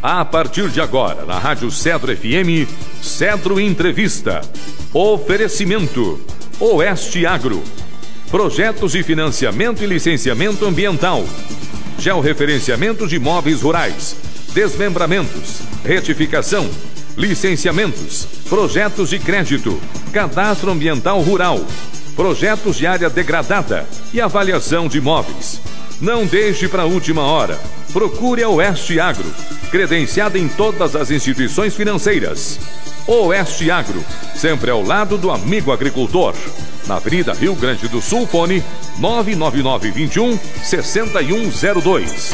A partir de agora, na Rádio Cedro FM, Cedro Entrevista. Oferecimento: Oeste Agro. Projetos de financiamento e licenciamento ambiental. Georreferenciamento de imóveis rurais. Desmembramentos. Retificação. Licenciamentos. Projetos de crédito. Cadastro ambiental rural. Projetos de área degradada e avaliação de imóveis. Não deixe para a última hora. Procure a Oeste Agro, credenciada em todas as instituições financeiras. Oeste Agro, sempre ao lado do amigo agricultor. Na Avenida Rio Grande do Sul, fone 99921-6102.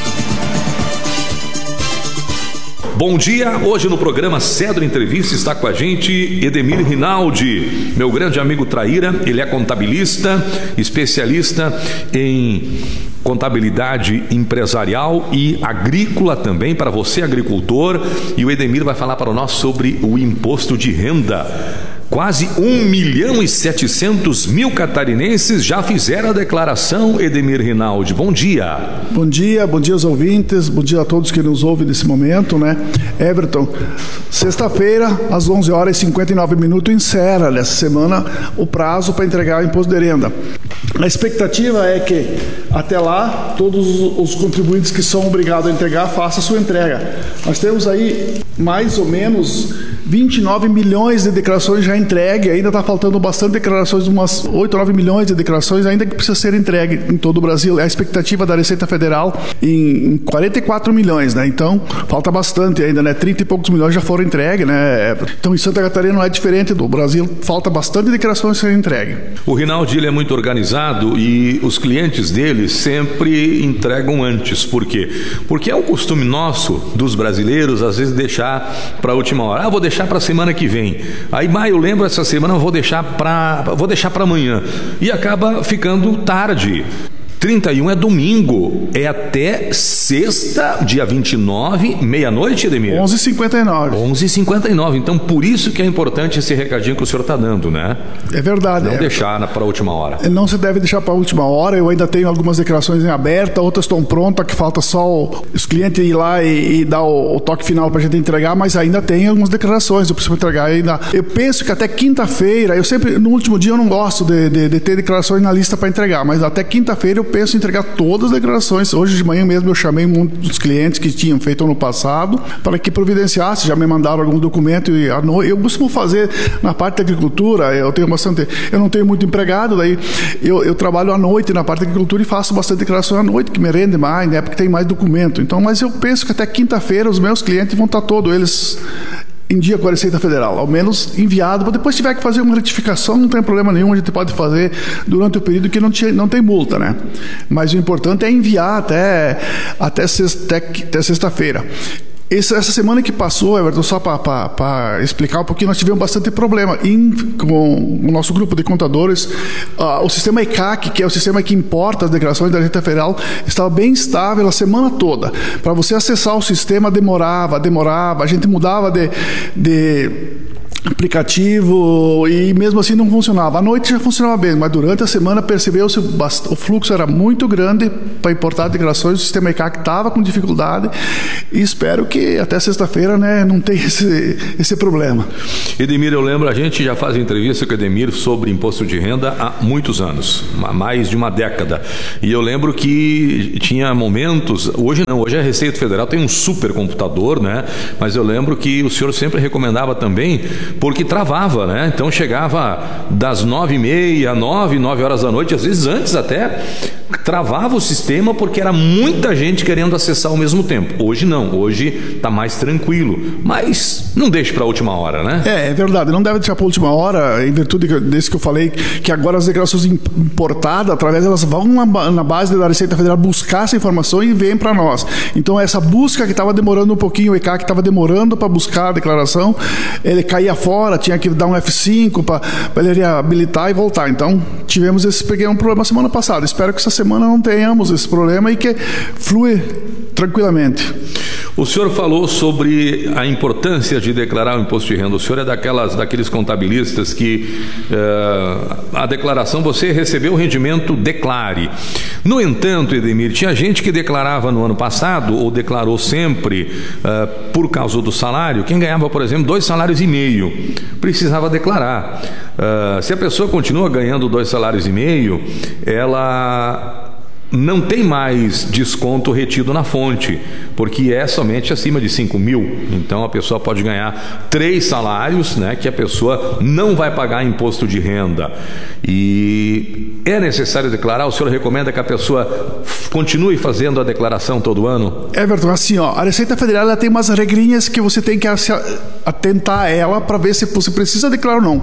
Bom dia, hoje no programa Cedro Entrevista está com a gente Edemir Rinaldi, meu grande amigo traíra. Ele é contabilista, especialista em contabilidade empresarial e agrícola também, para você agricultor. E o Edemir vai falar para nós sobre o imposto de renda. Quase 1.700.000 catarinenses já fizeram a declaração, Edemir Rinaldi. Bom dia. Bom dia aos ouvintes, bom dia a todos que nos ouvem nesse momento, né? Everton, sexta-feira, às 11h59, encerra nessa semana o prazo para entregar o imposto de renda. A expectativa é que, até lá, todos os contribuintes que são obrigados a entregar façam a sua entrega. Nós temos aí mais ou menos 29 milhões de declarações já entregue, ainda está faltando bastante declarações, umas 8 ou 9 milhões de declarações ainda que precisa ser entregue em todo o Brasil. É a expectativa da Receita Federal em 44 milhões, né? Então, falta bastante ainda, né? 30 e poucos milhões já foram entregues, né? Então, em Santa Catarina não é diferente do Brasil, falta bastante declarações a ser entregue. O Rinaldi, ele é muito organizado e os clientes dele sempre entregam antes. Por quê? Porque é um costume nosso, dos brasileiros, às vezes deixar para a última hora. Vou deixar para a semana que vem. Aí, eu lembro, essa semana vou deixar para amanhã. E acaba ficando tarde. 31 é domingo, é até sexta, dia 29, meia-noite, Edemir? 11h59. 11h59, então por isso que é importante esse recadinho que o senhor está dando, né? É verdade. Não deixar para a última hora. Não se deve deixar para a última hora. Eu ainda tenho algumas declarações em aberta, outras estão prontas, que falta só os clientes ir lá e dar o toque final para a gente entregar, mas ainda tem algumas declarações, eu preciso entregar ainda. Eu penso que até quinta-feira, no último dia eu não gosto de ter declarações na lista para entregar, mas até quinta-feira eu penso em entregar todas as declarações. Hoje de manhã mesmo eu chamei muitos clientes que tinham feito ano passado para que providenciasse, já me mandaram algum documento. E eu costumo fazer na parte da agricultura, eu não tenho muito empregado, daí eu trabalho à noite na parte da agricultura e faço bastante declaração à noite, que me rende mais, né, porque tem mais documento. Então, mas eu penso que até quinta-feira os meus clientes vão estar todos eles em dia com a Receita Federal, ao menos enviado. Depois, se tiver que fazer uma retificação, não tem problema nenhum, a gente pode fazer durante o período que não tem multa, né? Mas o importante é enviar até sexta-feira. Essa semana que passou, Everton, só para explicar um pouquinho, nós tivemos bastante problema com o nosso grupo de contadores. O sistema ECAC, que é o sistema que importa as declarações da Receita Federal, estava bem estável a semana toda. Para você acessar o sistema demorava, a gente mudava de aplicativo e mesmo assim não funcionava. À noite já funcionava bem, mas durante a semana percebeu-se o fluxo era muito grande para importar declarações. O sistema ECAC estava com dificuldade e espero que até sexta-feira, né, não tenha esse problema. Edemir, eu lembro, a gente já faz entrevista com o Edemir sobre imposto de renda há muitos anos, há mais de uma década, e eu lembro que tinha momentos, hoje não, hoje a Receita Federal tem um supercomputador, né, mas eu lembro que o senhor sempre recomendava também, porque travava, né? Então chegava das 9h30, 9 horas da noite, às vezes antes até, travava o sistema porque era muita gente querendo acessar ao mesmo tempo. Hoje não, hoje está mais tranquilo, mas não deixe para a última hora, né? É verdade, não deve deixar para a última hora, em virtude desse que eu falei, que agora as declarações importadas, através elas vão na base da Receita Federal buscar essa informação e vem para nós. Então essa busca que estava demorando um pouquinho, o ECAC estava demorando para buscar a declaração, ele caía fora, tinha que dar um F5 para ele reabilitar e voltar. Então tivemos esse pequeno problema semana passada. Espero que essa semana não tenhamos esse problema e que flui tranquilamente. O senhor falou sobre a importância de declarar o imposto de renda. O senhor é daqueles contabilistas que a declaração, você recebeu o rendimento, declare. No entanto, Edemir, tinha gente que declarava no ano passado, ou declarou sempre, por causa do salário, quem ganhava, por exemplo, 2,5 salários, precisava declarar. Se a pessoa continua ganhando 2,5 salários, ela não tem mais desconto retido na fonte, porque é somente acima de 5 mil. Então a pessoa pode ganhar 3 salários, né, que a pessoa não vai pagar imposto de renda. E é necessário declarar? O senhor recomenda que a pessoa continue fazendo a declaração todo ano? Everton, assim, ó, a Receita Federal ela tem umas regrinhas que você tem que atentar a ela para ver se você precisa declarar ou não.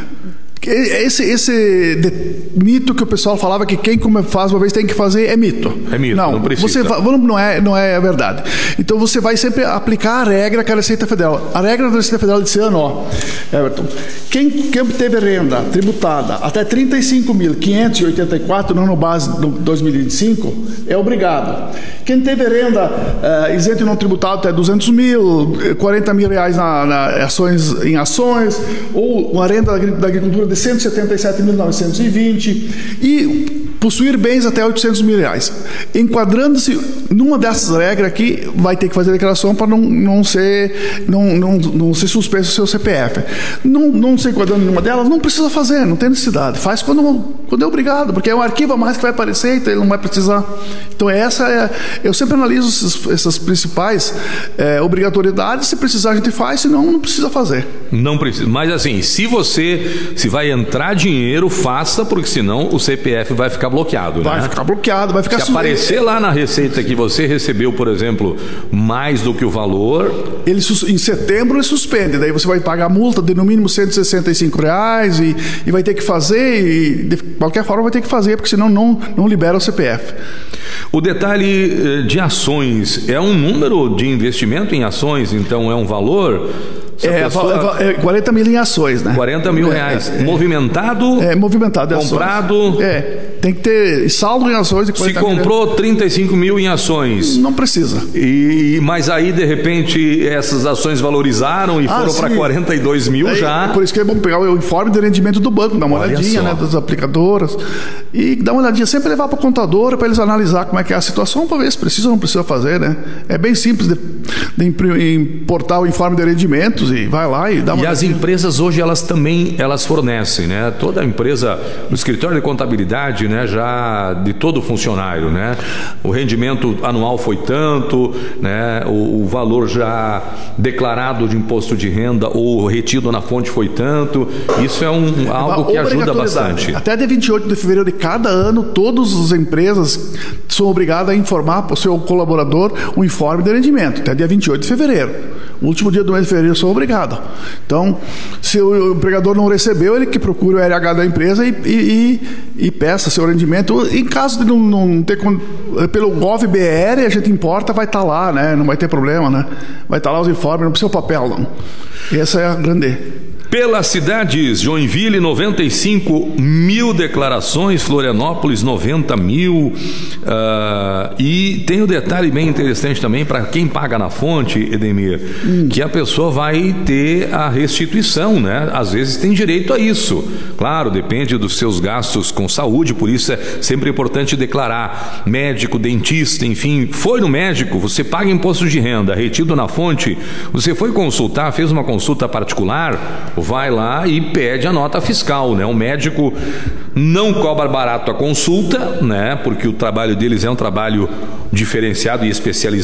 Esse mito que o pessoal falava que quem faz uma vez tem que fazer é mito. É mito, não precisa. Não é verdade. Então você vai sempre aplicar a regra que a Receita Federal. A regra da Receita Federal desse ano, ó, Everton, quem teve renda tributada até 35.584 no ano base de 2025 é obrigado. Quem teve renda isento e não tributado até 200 mil, 40 mil reais em ações, ou uma renda da agricultura de 177.920 e possuir bens até 800 mil reais. Enquadrando-se numa dessas regras aqui, vai ter que fazer a declaração para não ser suspenso o seu CPF. Não se enquadrando em nenhuma delas, não precisa fazer, não tem necessidade. Faz quando é obrigado, porque é um arquivo a mais que vai aparecer, então ele não vai precisar. Então eu sempre analiso essas principais obrigatoriedades. Se precisar a gente faz, senão não precisa fazer. Não precisa, mas assim, se vai entrar dinheiro, faça, porque senão o CPF vai ficar bloqueado, né? Vai ficar bloqueado, vai ficar... Se aparecer lá na receita que você recebeu, por exemplo, mais do que o valor... Em setembro ele suspende, daí você vai pagar multa de no mínimo R$165 e vai ter que fazer, e de qualquer forma vai ter que fazer, porque senão não libera o CPF. O detalhe de ações, é um número de investimento em ações, então é um valor... 40 mil em ações, né? 40 mil reais. Movimentado? Movimentado. Comprado? Tem que ter saldo em ações. Se comprou 35 mil em ações. Não precisa. Mas aí, de repente, essas ações valorizaram e foram para 42 mil já. Por isso que é bom pegar o informe de rendimento do banco, dar uma olhadinha, né, das aplicadoras. E dar uma olhadinha, sempre levar para o contador para eles analisar como é que é a situação, para ver se precisa ou não precisa fazer, né? É bem simples de importar o informe de rendimentos e vai lá e dá uma... E as empresas hoje, elas fornecem, né? Toda empresa, o escritório de contabilidade, né, já de todo funcionário, né? O rendimento anual foi tanto, né? O valor já declarado de imposto de renda ou retido na fonte foi tanto. Isso é algo que ajuda bastante. Até dia 28 de fevereiro de cada ano, todas as empresas são obrigadas a informar para o seu colaborador um informe de rendimento, até dia 28 de fevereiro. O último dia do mês de fevereiro são obrigados. Então, se o empregador não recebeu, ele que procure o RH da empresa e peça seu rendimento. Em caso de não ter... Pelo GovBR, a gente importa, vai estar lá, né? Não vai ter problema, né? Vai estar lá os informes, não precisa o papel, não. E essa é a grande... Pelas cidades, Joinville, 95 mil declarações, Florianópolis, 90 mil. E tem um detalhe bem interessante também para quem paga na fonte, Edemir, que a pessoa vai ter a restituição, né? Às vezes tem direito a isso. Claro, depende dos seus gastos com saúde, por isso é sempre importante declarar. Médico, dentista, enfim, foi no médico, você paga imposto de renda, retido na fonte, você foi consultar, fez uma consulta particular, vai lá e pede a nota fiscal, né? O médico não cobra barato a consulta, né? Porque o trabalho deles é um trabalho diferenciado e especializado.